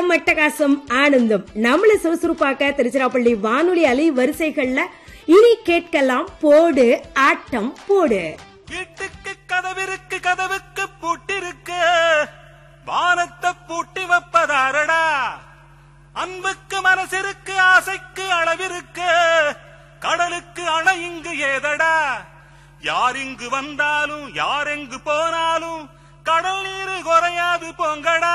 ஆட்டம் அட்டகாசம் ஆனந்தம் நம்மள சுறுசுறுப்பாக்க திருச்சிராப்பள்ளி வானொலி அலை வரிசைகள்ல இனி கேட்கலாம் போடு ஆட்டம் போடு. வீட்டுக்கு கதவிருக்கு, கதவுக்கு பூட்டிருக்கு, வானத்தை பூட்டி வைப்பதாரடா. அன்புக்கு மனசிற்கு, ஆசைக்கு அளவிருக்கு, கடலுக்கு அணை இங்கு ஏதடா. யார் இங்கு வந்தாலும் யார் எங்கு போனாலும் கடல் நீரு குறையாது போங்கடா.